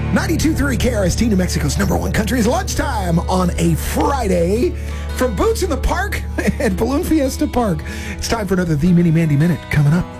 92.3 KRST, New Mexico's number one country, is lunchtime on a Friday from Boots in the Park at Balloon Fiesta Park. It's time for another The Mini Mandy Minute coming up.